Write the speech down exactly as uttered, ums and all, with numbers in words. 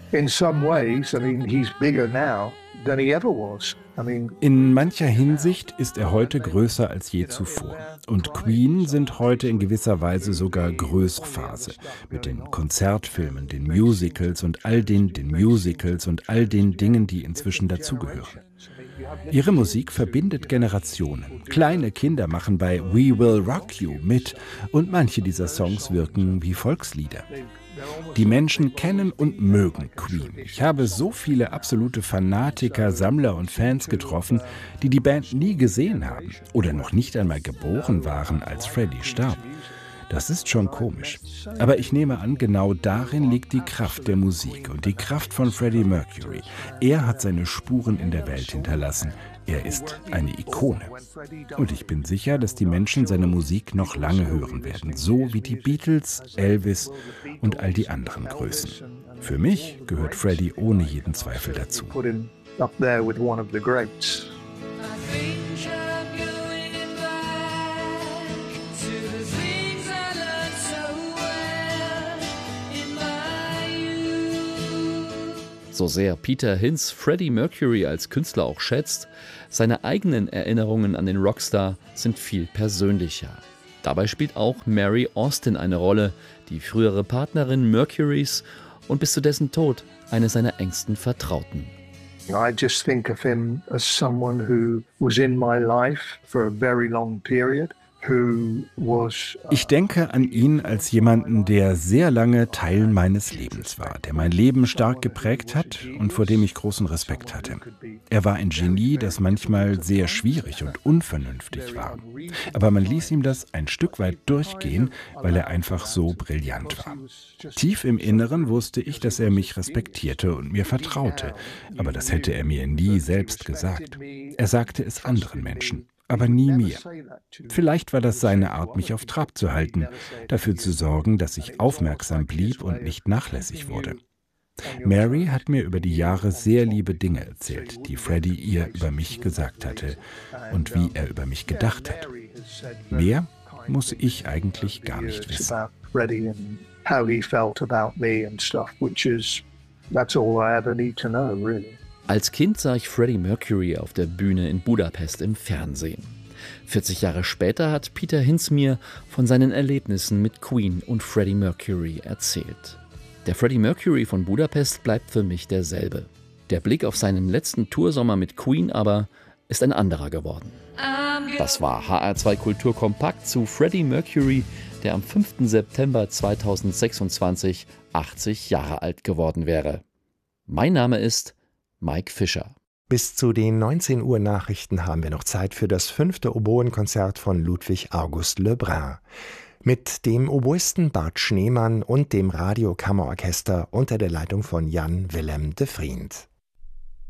In some ways, I mean, he's bigger now than he ever was. I mean, In mancher Hinsicht ist er heute größer als je zuvor. Und Queen sind heute in gewisser Weise sogar größere Phase. Mit den Konzertfilmen, den Musicals und all den, den Musicals und all den Dingen, die inzwischen dazugehören. Ihre Musik verbindet Generationen. Kleine Kinder machen bei We Will Rock You mit und manche dieser Songs wirken wie Volkslieder. Die Menschen kennen und mögen Queen. Ich habe so viele absolute Fanatiker, Sammler und Fans getroffen, die die Band nie gesehen haben oder noch nicht einmal geboren waren, als Freddie starb. Das ist schon komisch. Aber ich nehme an, genau darin liegt die Kraft der Musik und die Kraft von Freddie Mercury. Er hat seine Spuren in der Welt hinterlassen. Er ist eine Ikone. Und ich bin sicher, dass die Menschen seine Musik noch lange hören werden. So wie die Beatles, Elvis und all die anderen Größen. Für mich gehört Freddie ohne jeden Zweifel dazu. So sehr Peter Hinz Freddie Mercury als Künstler auch schätzt, seine eigenen Erinnerungen an den Rockstar sind viel persönlicher. Dabei spielt auch Mary Austin eine Rolle, die frühere Partnerin Mercurys und bis zu dessen Tod eine seiner engsten Vertrauten. I just think of him as someone who was in my life for a very long period. Ich denke an ihn als jemanden, der sehr lange Teil meines Lebens war, der mein Leben stark geprägt hat und vor dem ich großen Respekt hatte. Er war ein Genie, das manchmal sehr schwierig und unvernünftig war. Aber man ließ ihm das ein Stück weit durchgehen, weil er einfach so brillant war. Tief im Inneren wusste ich, dass er mich respektierte und mir vertraute, aber das hätte er mir nie selbst gesagt. Er sagte es anderen Menschen. Aber nie mir. Vielleicht war das seine Art, mich auf Trab zu halten, dafür zu sorgen, dass ich aufmerksam blieb und nicht nachlässig wurde. Mary hat mir über die Jahre sehr liebe Dinge erzählt, die Freddie ihr über mich gesagt hatte und wie er über mich gedacht hat. Mehr muss ich eigentlich gar nicht wissen. Als Kind sah ich Freddie Mercury auf der Bühne in Budapest im Fernsehen. vierzig Jahre später hat Peter Hinz mir von seinen Erlebnissen mit Queen und Freddie Mercury erzählt. Der Freddie Mercury von Budapest bleibt für mich derselbe. Der Blick auf seinen letzten Toursommer mit Queen aber ist ein anderer geworden. Das war H R zwei Kultur Kompakt zu Freddie Mercury, der am fünften September zweitausendsechsundzwanzig achtzig Jahre alt geworden wäre. Mein Name ist Mike Fischer. Bis zu den neunzehn Uhr Nachrichten haben wir noch Zeit für das fünfte Oboenkonzert von Ludwig August Lebrun. Mit dem Oboisten Bart Schneemann und dem Radiokammerorchester unter der Leitung von Jan Willem de Vriend.